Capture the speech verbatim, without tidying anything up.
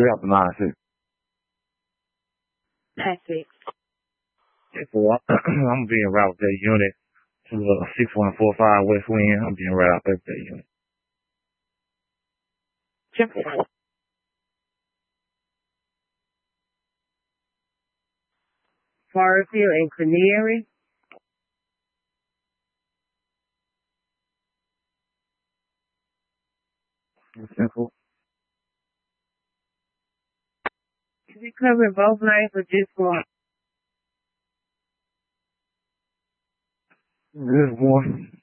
Three out the nine six. Nine six. So I'm being right with that unit to uh, six one four five West Wind. I'm being right out there with that unit. Jefferson. Forestfield and Canary. Simple. Is it covering both lanes or just one? Just one.